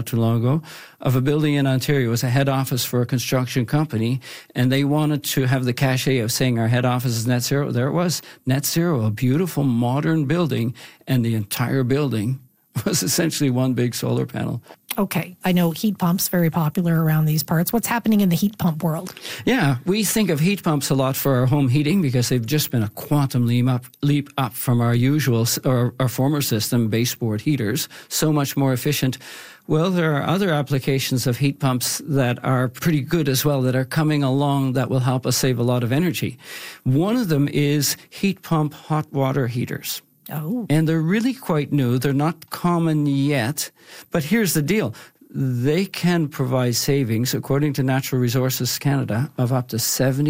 not too long ago, of a building in Ontario. It was a head office for a construction company, and they wanted to have the cachet of saying our head office is net zero. There it was, net zero, a beautiful modern building, and the entire building was essentially one big solar panel. Okay, I know heat pumps, very popular around these parts. What's happening in the heat pump world? Yeah, we think of heat pumps a lot for our home heating because they've just been a quantum leap up from our usual, or our former system, baseboard heaters, so much more efficient. Well, there are other applications of heat pumps that are pretty good as well that are coming along that will help us save a lot of energy. One of them is heat pump hot water heaters. Oh. And they're really quite new. They're not common yet. But here's the deal. They can provide savings, according to Natural Resources Canada, of up to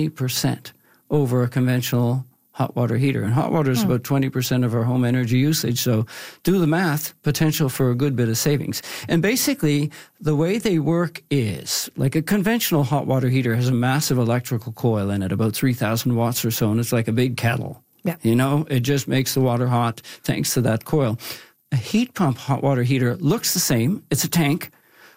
70% over a conventional hot water heater. And hot water is about 20% of our home energy usage. So do the math, potential for a good bit of savings. And basically, the way they work is, like a conventional hot water heater has a massive electrical coil in it, about 3,000 watts or so, and it's like a big kettle. Yeah. You know, it just makes the water hot thanks to that coil. A heat pump hot water heater looks the same. It's a tank,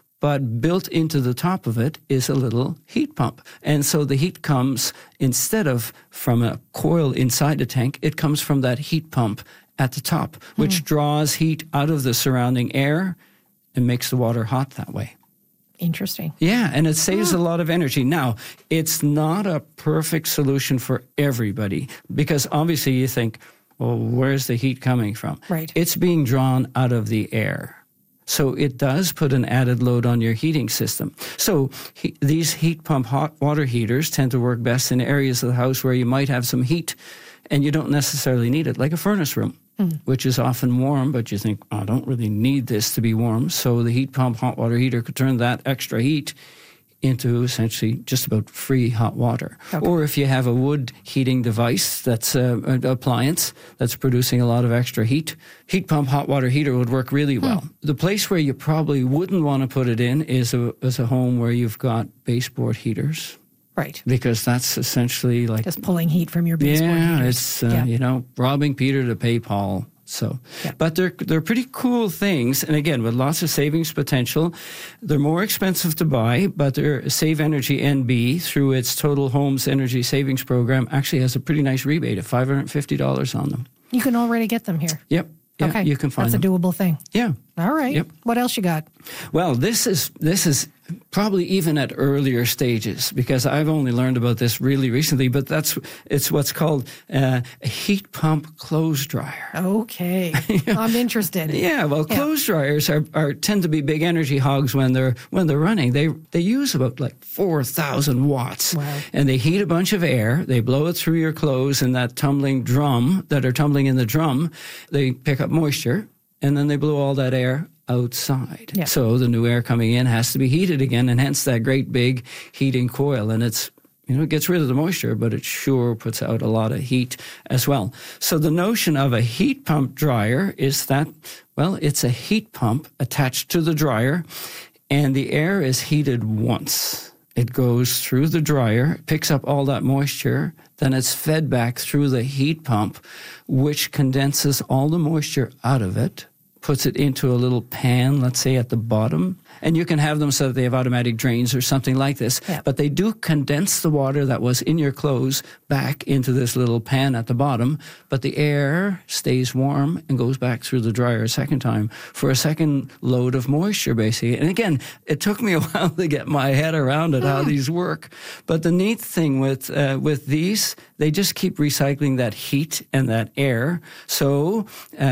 but built into the top of it is a little heat pump. And so the heat comes, instead of from a coil inside the tank, it comes from that heat pump at the top, which draws heat out of the surrounding air and makes the water hot that way. Interesting. Yeah, and it saves a lot of energy. Now, it's not a perfect solution for everybody because obviously you think, well, where's the heat coming from? Right. It's being drawn out of the air. So it does put an added load on your heating system. So these heat pump hot water heaters tend to work best in areas of the house where you might have some heat and you don't necessarily need it, like a furnace room, which is often warm, but you think, I don't really need this to be warm. So the heat pump hot water heater could turn that extra heat into essentially just about free hot water. Okay. Or if you have a wood heating device that's an appliance that's producing a lot of extra heat pump hot water heater would work really well. The place where you probably wouldn't want to put it in is a home where you've got baseboard heaters. Right. Because that's essentially like... just pulling heat from your baseboard heaters. It's, you know, robbing Peter to pay Paul. So, but they're pretty cool things. And again, with lots of savings potential, they're more expensive to buy, but Save Energy NB, through its Total Homes Energy Savings Program, actually has a pretty nice rebate of $550 on them. You can already get them here. Yep. Yeah, okay. You can find them. That's a doable thing. Yeah. All right. Yep. What else you got? Well, this is probably even at earlier stages because I've only learned about this really recently, but it's what's called a heat pump clothes dryer. Okay. I'm interested. Yeah, well, clothes dryers tend to be big energy hogs when they're running. They use about like 4,000 watts. Wow. And they heat a bunch of air, they blow it through your clothes in that tumbling drum that are tumbling in the drum. They pick up moisture and then they blow all that air outside. Yeah. So the new air coming in has to be heated again, and hence that great big heating coil. And it's, it gets rid of the moisture, but it sure puts out a lot of heat as well. So the notion of a heat pump dryer is that, well, it's a heat pump attached to the dryer, and the air is heated once. It goes through the dryer, picks up all that moisture, then it's fed back through the heat pump, which condenses all the moisture out of it, puts it into a little pan, let's say at the bottom. And you can have them so that they have automatic drains or something like this. Yeah. But they do condense the water that was in your clothes back into this little pan at the bottom. But the air stays warm and goes back through the dryer a second time for a second load of moisture, basically. And again, it took me a while to get my head around it, how these work. But the neat thing with these, they just keep recycling that heat and that air. So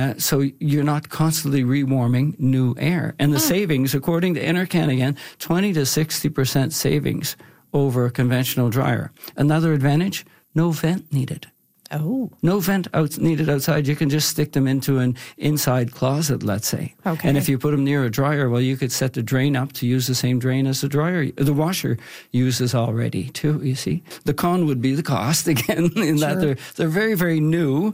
you're not constantly rewarming new air. And the savings, according to Enercan again, 20 to 60% savings over a conventional dryer. Another advantage, no vent needed. Oh. No vent needed outside. You can just stick them into an inside closet, let's say. Okay. And if you put them near a dryer, well, you could set the drain up to use the same drain as the washer uses already, too, you see. The con would be the cost, again, in that they're very, very new,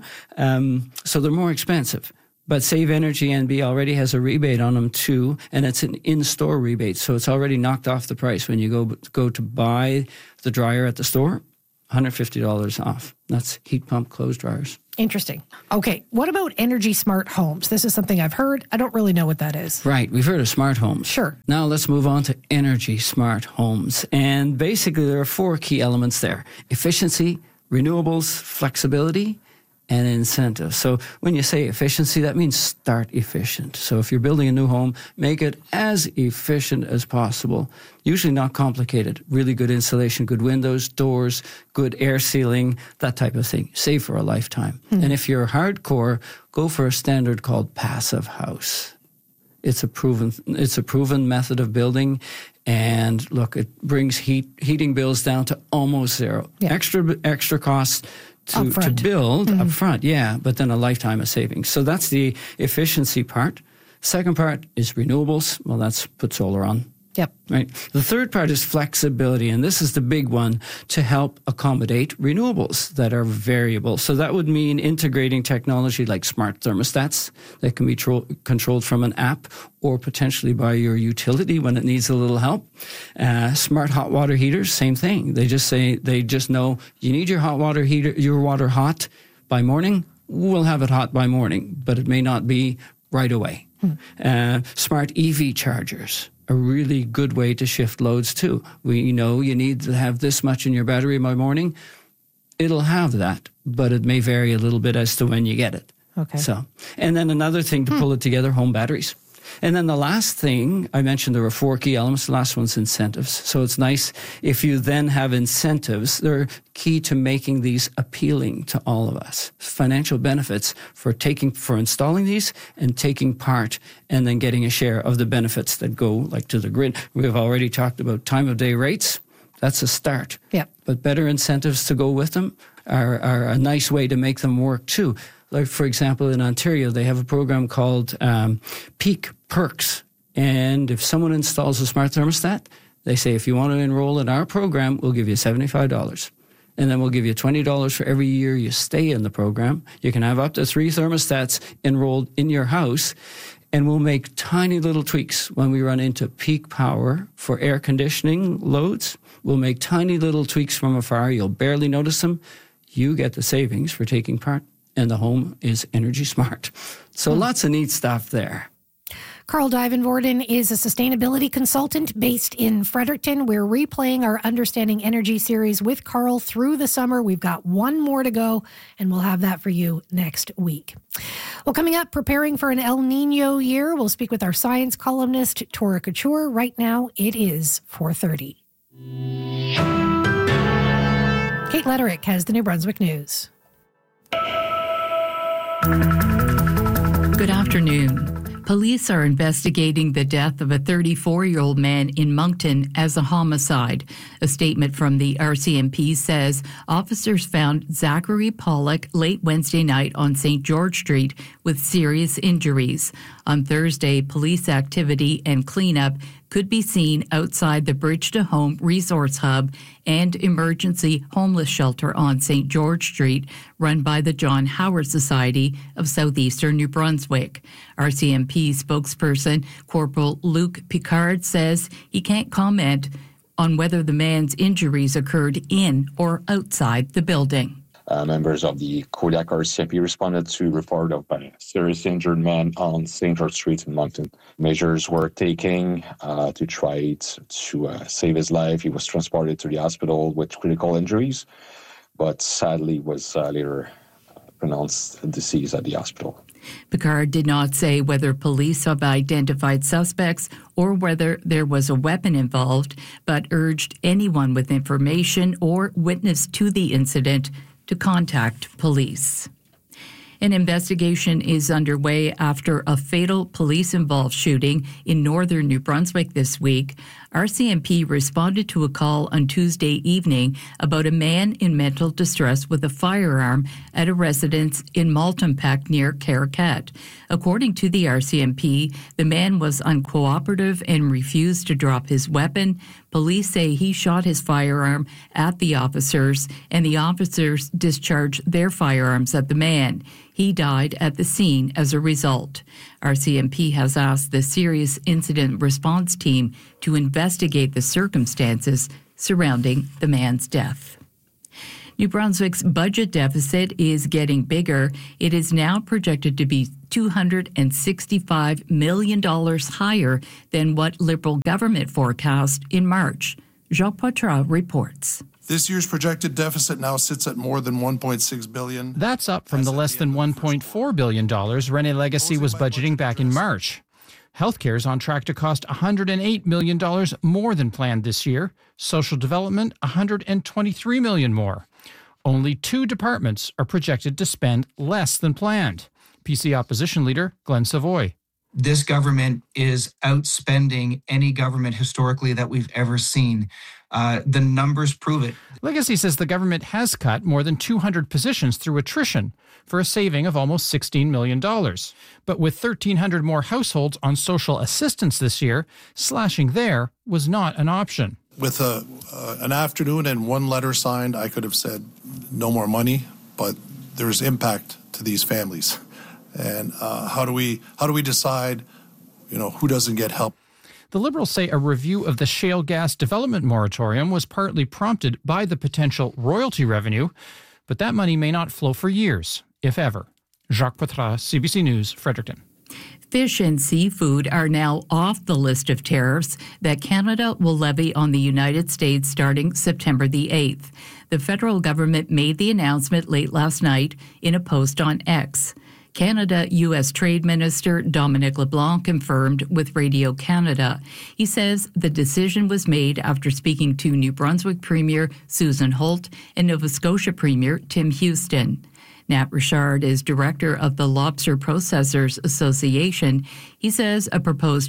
so they're more expensive. But Save Energy NB already has a rebate on them too, and it's an in-store rebate, so it's already knocked off the price. When you go to buy the dryer at the store, $150 off. That's heat pump clothes dryers. Interesting. Okay. What about energy smart homes? This is something I've heard. I don't really know what that is. Right. We've heard of smart homes. Sure. Now let's move on to energy smart homes. And basically there are 4 key elements there: efficiency, renewables, flexibility, and incentives. So when you say efficiency, that means start efficient. So if you're building a new home, make it as efficient as possible. Usually not complicated. Really good insulation, good windows, doors, good air sealing, that type of thing. Save for a lifetime. And if you're hardcore, go for a standard called Passive House. It's a proven method of building. And look, it brings heating bills down to almost zero. Yeah. Extra costs to build up front, yeah, but then a lifetime of savings. So that's the efficiency part. Second part is renewables. Well, that's put solar on. Yep. Right. The third part is flexibility, and this is the big one, to help accommodate renewables that are variable. So that would mean integrating technology like smart thermostats that can be controlled from an app or potentially by your utility when it needs a little help. Smart hot water heaters, same thing. They just know you need your hot water heater, your water hot by morning. We'll have it hot by morning, but it may not be right away. Smart EV chargers, a really good way to shift loads too. We know you need to have this much in your battery by morning. It'll have that, but it may vary a little bit as to when you get it. Okay. So, and then another thing to pull it together, home batteries. And then the last thing, I mentioned there were 4 key elements. The last one's incentives. So it's nice if you then have incentives. They're key to making these appealing to all of us. Financial benefits for installing these and taking part and then getting a share of the benefits that go like to the grid. We've already talked about time of day rates. That's a start. Yep. But better incentives to go with them are a nice way to make them work too. Like, for example, in Ontario, they have a program called Peak Perks. And if someone installs a smart thermostat, they say, if you want to enroll in our program, we'll give you $75. And then we'll give you $20 for every year you stay in the program. You can have up to 3 thermostats enrolled in your house. And we'll make tiny little tweaks when we run into peak power for air conditioning loads. We'll make tiny little tweaks from afar. You'll barely notice them. You get the savings for taking part. And the home is energy smart. So lots of neat stuff there. Carl Divenvoorden is a sustainability consultant based in Fredericton. We're replaying our Understanding Energy series with Carl through the summer. We've got one more to go, and we'll have that for you next week. Well, coming up, preparing for an El Nino year, we'll speak with our science columnist, Tora Couture. Right now, it is 4:30. Kate Letterick has the New Brunswick News. Good afternoon. Police are investigating the death of a 34-year-old man in Moncton as a homicide. A statement from the RCMP says officers found Zachary Pollock late Wednesday night on St. George Street with serious injuries. On Thursday, police activity and cleanup could be seen outside the Bridge to Home Resource Hub and emergency homeless shelter on St. George Street, run by the John Howard Society of Southeastern New Brunswick. RCMP spokesperson Corporal Luc Picard says he can't comment on whether the man's injuries occurred in or outside the building. Members of the Kodiak RCMP responded to report of a seriously injured man on St. George Street in Moncton. Measures were taken to try to save his life. He was transported to the hospital with critical injuries, but sadly was later pronounced deceased at the hospital. Picard did not say whether police have identified suspects or whether there was a weapon involved, but urged anyone with information or witness to the incident to contact police. An investigation is underway after a fatal police-involved shooting in northern New Brunswick this week. RCMP responded to a call on Tuesday evening about a man in mental distress with a firearm at a residence in Maltonpec near Caracat. According to the RCMP, the man was uncooperative and refused to drop his weapon. Police say he shot his firearm at the officers, and the officers discharged their firearms at the man. He died at the scene as a result. RCMP has asked the Serious Incident Response Team to investigate the circumstances surrounding the man's death. New Brunswick's budget deficit is getting bigger. It is now projected to be $265 million higher than what Liberal government forecast in March. Jacques Poitras reports. This year's projected deficit now sits at more than $1.6 billion. That's up from the less than $1.4 billion René Legacy was budgeting back in March. Healthcare is on track to cost $108 million more than planned this year. Social development, $123 million more. Only 2 departments are projected to spend less than planned. PC opposition leader Glenn Savoy. This government is outspending any government historically that we've ever seen. The numbers prove it. Legacy says the government has cut more than 200 positions through attrition for a saving of almost $16 million. But with 1,300 more households on social assistance this year, slashing there was not an option. With an afternoon and 1 letter signed, I could have said no more money, but there's impact to these families. And how do we decide, who doesn't get help? The Liberals say a review of the shale gas development moratorium was partly prompted by the potential royalty revenue, but that money may not flow for years, if ever. Jacques Poitras, CBC News, Fredericton. Fish and seafood are now off the list of tariffs that Canada will levy on the United States starting September the 8th. The federal government made the announcement late last night in a post on X. Canada-U.S. Trade Minister Dominic LeBlanc confirmed with Radio Canada. He says the decision was made after speaking to New Brunswick Premier Susan Holt and Nova Scotia Premier Tim Houston. Nat Richard is director of the Lobster Processors Association. He says a proposed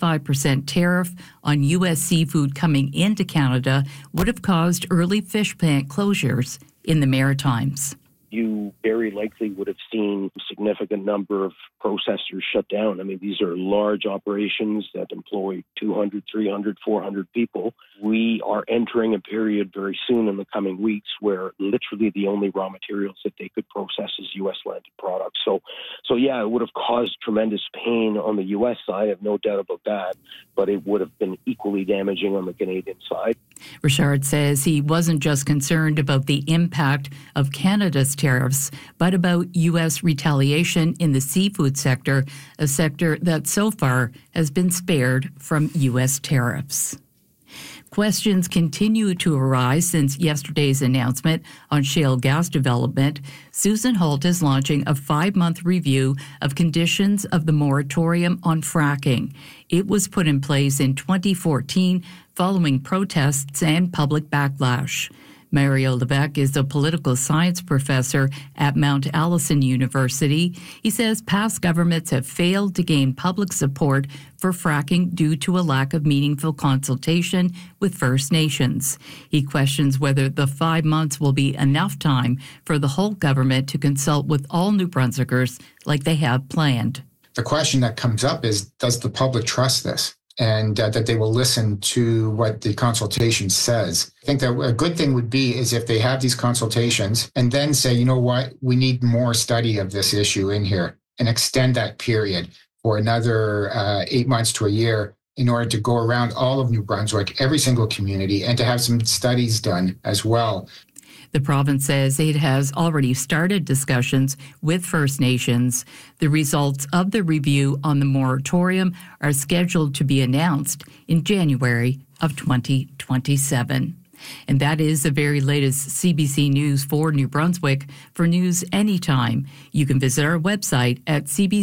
25% tariff on U.S. seafood coming into Canada would have caused early fish plant closures in the Maritimes. You very likely would have seen a significant number of processors shut down. I mean, these are large operations that employ 200, 300, 400 people. We are entering a period very soon in the coming weeks where literally the only raw materials that they could process is U.S. landed products. So yeah, it would have caused tremendous pain on the U.S. side. I have no doubt about that, but it would have been equally damaging on the Canadian side. Richard says he wasn't just concerned about the impact of Canada's tariffs, but about U.S. retaliation in the seafood sector, a sector that so far has been spared from U.S. tariffs. Questions continue to arise since yesterday's announcement on shale gas development. Susan Holt is launching a 5-month review of conditions of the moratorium on fracking. It was put in place in 2014 following protests and public backlash. Mario Levesque is a political science professor at Mount Allison University. He says past governments have failed to gain public support for fracking due to a lack of meaningful consultation with First Nations. He questions whether the 5 months will be enough time for the whole government to consult with all New Brunswickers like they have planned. The question that comes up is, does the public trust this? And that they will listen to what the consultation says. I think that a good thing would be is if they have these consultations and then say, you know what, we need more study of this issue in here and extend that period for another 8 months to a year in order to go around all of New Brunswick, every single community, and to have some studies done as well. The province says it has already started discussions with First Nations. The results of the review on the moratorium are scheduled to be announced in January of 2027. And that is the very latest CBC News for New Brunswick. For news anytime, you can visit our website at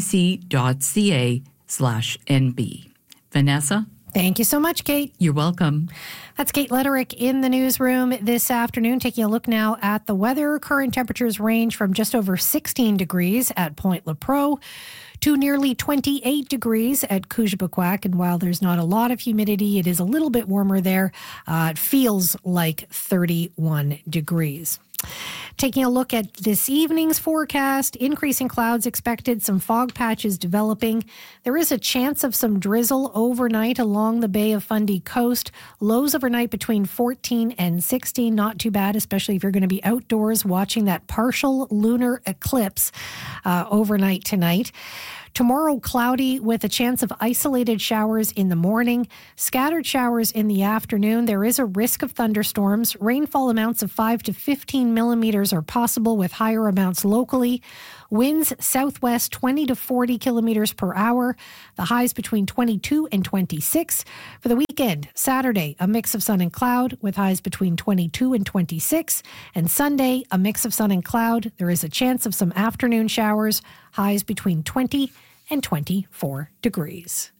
cbc.ca/nb. Vanessa? Thank you so much, Kate. You're welcome. That's Kate Letterick in the newsroom this afternoon. Taking a look now at the weather. Current temperatures range from just over 16 degrees at Point Lepreau to nearly 28 degrees at Koujibakwak. And while there's not a lot of humidity, it is a little bit warmer there. It feels like 31 degrees. Taking a look at this evening's forecast, increasing clouds expected, some fog patches developing. There is a chance of some drizzle overnight along the Bay of Fundy coast. Lows overnight between 14 and 16. Not too bad, especially if you're going to be outdoors watching that partial lunar eclipse overnight tonight. Tomorrow, cloudy with a chance of isolated showers in the morning, scattered showers in the afternoon. There is a risk of thunderstorms. Rainfall amounts of 5 to 15 millimeters are possible, with higher amounts locally. Winds southwest 20 to 40 kilometers per hour. The highs between 22 and 26. For the weekend, Saturday, a mix of sun and cloud with highs between 22 and 26. And Sunday, a mix of sun and cloud. There is a chance of some afternoon showers. Highs between 20 and 24 degrees.